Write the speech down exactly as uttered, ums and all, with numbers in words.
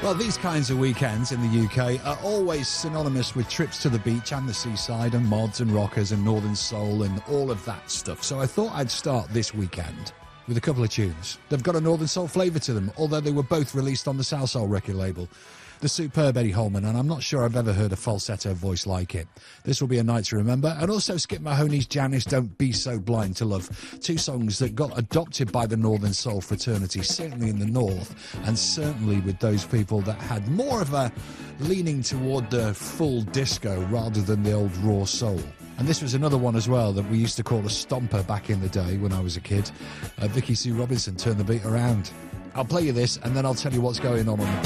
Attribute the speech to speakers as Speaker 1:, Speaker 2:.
Speaker 1: Well, these kinds of weekends in the U K are always synonymous with trips to the beach and the seaside and mods and rockers and northern soul and all of that stuff. So I thought I'd start this weekend with a couple of tunes. They've got a northern soul flavour to them, although they were both released on the Salsoul record label. The superb Eddie Holman, and I'm not sure I've ever heard a falsetto voice like it. This will be a night to remember. And also Skip Mahoney's Janice, Don't Be So Blind to Love. Two songs that got adopted by the Northern Soul fraternity, certainly in the North, and certainly with those people that had more of a leaning toward the full disco rather than the old raw soul. And this was another one as well that we used to call a stomper back in the day when I was a kid. Uh, Vicky Sue Robinson, Turn the Beat Around. I'll play you this and then I'll tell you what's going on on the